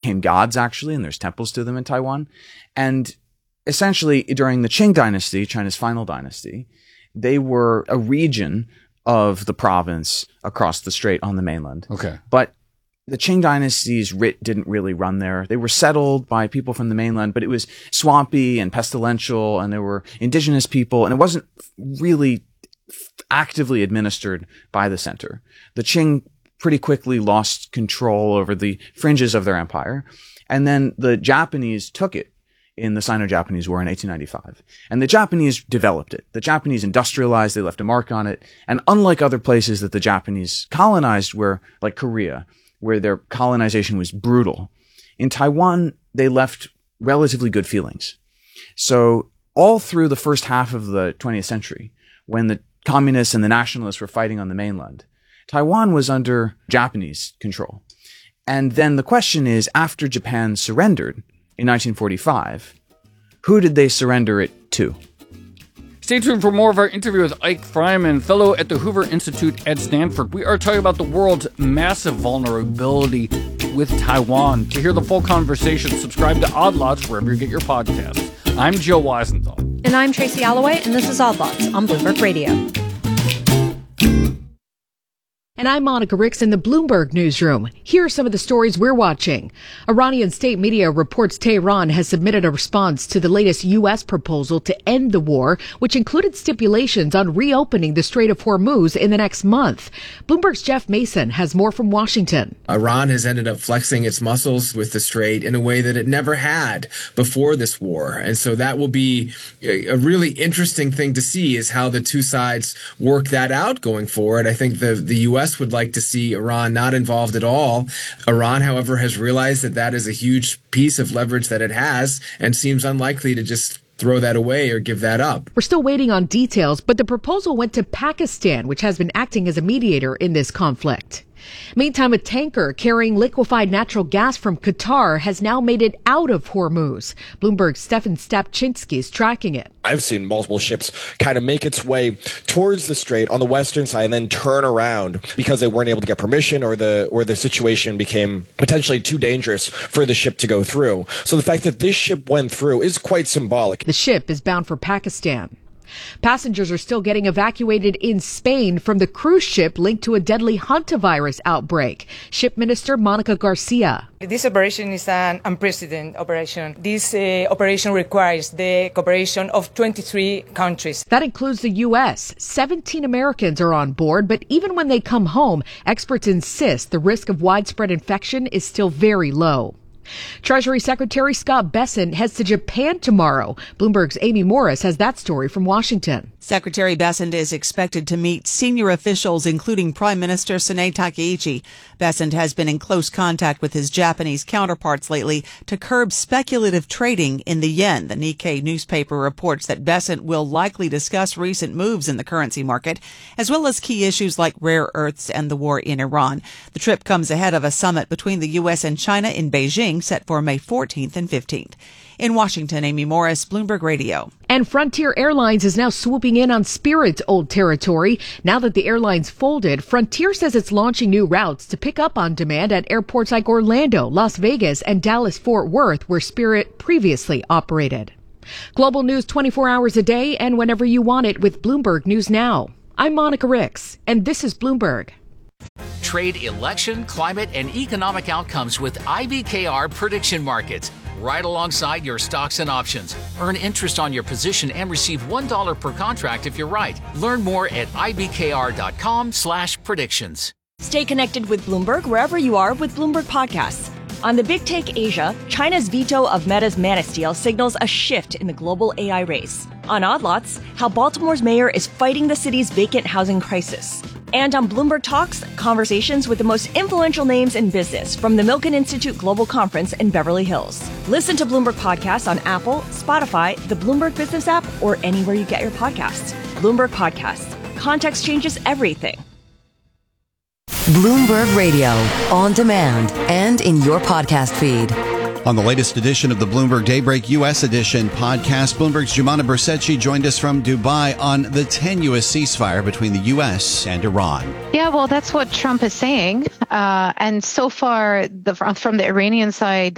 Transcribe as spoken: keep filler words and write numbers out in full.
became gods, actually, and there's temples to them in Taiwan. And essentially, during the Qing dynasty, China's final dynasty, they were a region of the province across the strait on the mainland. Okay. But the Qing dynasty's writ didn't really run there. They were settled by people from the mainland, but it was swampy and pestilential, and there were indigenous people, and it wasn't really actively administered by the center. The Qing pretty quickly lost control over the fringes of their empire, and then the Japanese took it in the Sino-Japanese War in eighteen ninety-five. And the Japanese developed it. The Japanese industrialized, they left a mark on it, and unlike other places that the Japanese colonized, where, like Korea, where their colonization was brutal, in Taiwan, they left relatively good feelings. So all through the first half of the twentieth century, when the communists and the nationalists were fighting on the mainland, Taiwan was under Japanese control. And then the question is, after Japan surrendered in nineteen forty-five, who did they surrender it to? Stay tuned for more of our interview with Ike Fryman, fellow at the Hoover Institute at Stanford. We are talking about the world's massive vulnerability with Taiwan. To hear the full conversation, subscribe to Odd Lots wherever you get your podcasts. I'm Joe Weisenthal. And I'm Tracy Alloway, and this is Odd Lots on Bloomberg Radio. And I'm Monica Ricks in the Bloomberg Newsroom. Here are some of the stories we're watching. Iranian state media reports Tehran has submitted a response to the latest U S proposal to end the war, which included stipulations on reopening the Strait of Hormuz in the next month. Bloomberg's Jeff Mason has more from Washington. Iran has ended up flexing its muscles with the Strait in a way that it never had before this war. And so that will be a really interesting thing to see, is how the two sides work that out going forward. I think the, the U S would like to see Iran not involved at all. Iran, however, has realized that that is a huge piece of leverage that it has and seems unlikely to just throw that away or give that up. We're still waiting on details, but the proposal went to Pakistan, which has been acting as a mediator in this conflict. Meantime, a tanker carrying liquefied natural gas from Qatar has now made it out of Hormuz. Bloomberg's Stefan Stapczynski is tracking it. I've seen multiple ships kind of make its way towards the strait on the western side and then turn around because they weren't able to get permission, or the or the situation became potentially too dangerous for the ship to go through. So the fact that this ship went through is quite symbolic. The ship is bound for Pakistan. Passengers are still getting evacuated in Spain from the cruise ship linked to a deadly hantavirus outbreak. Ship Minister Monica Garcia. This operation is an unprecedented operation. This uh, operation requires the cooperation of twenty-three countries. That includes the U S. seventeen Americans are on board, but even when they come home, experts insist the risk of widespread infection is still very low. Treasury Secretary Scott Bessent heads to Japan tomorrow. Bloomberg's Amy Morris has that story from Washington. Secretary Bessent is expected to meet senior officials, including Prime Minister Sanae Takaichi. Bessent has been in close contact with his Japanese counterparts lately to curb speculative trading in the yen. The Nikkei newspaper reports that Bessent will likely discuss recent moves in the currency market, as well as key issues like rare earths and the war in Iran. The trip comes ahead of a summit between the U S and China in Beijing, set for May fourteenth and fifteenth. In Washington, Amy Morris, Bloomberg Radio. And Frontier Airlines is now swooping in on Spirit's old territory. Now that the airline's folded, Frontier says it's launching new routes to pick up on demand at airports like Orlando, Las Vegas, and Dallas-Fort Worth, where Spirit previously operated. Global news twenty-four hours a day and whenever you want it with Bloomberg News Now. I'm Monica Ricks, and this is Bloomberg. Trade election, climate, and economic outcomes with I B K R Prediction Markets, right alongside your stocks and options. Earn interest on your position and receive one dollar per contract if you're right. Learn more at ibkr.com slash predictions. Stay connected with Bloomberg wherever you are with Bloomberg Podcasts. On the Big Take Asia, China's veto of Meta's Manus deal signals a shift in the global A I race. On Odd Lots, how Baltimore's mayor is fighting the city's vacant housing crisis. And on Bloomberg Talks, conversations with the most influential names in business from the Milken Institute Global Conference in Beverly Hills. Listen to Bloomberg Podcasts on Apple, Spotify, the Bloomberg Business app, or anywhere you get your podcasts. Bloomberg Podcasts. Context changes everything. Bloomberg Radio, on demand and in your podcast feed. On the latest edition of the Bloomberg Daybreak U S edition podcast, Bloomberg's Jumana Bersetchi joined us from Dubai on the tenuous ceasefire between the U S and Iran. Yeah, well, that's what Trump is saying. Uh, and so far, the, from the Iranian side,